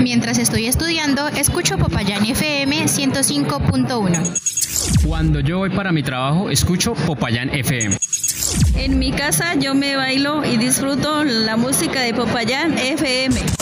Mientras estoy estudiando, escucho Popayán FM 105.1. Cuando yo voy para mi trabajo, escucho Popayán FM. En mi casa yo me bailo y disfruto la música de Popayán FM.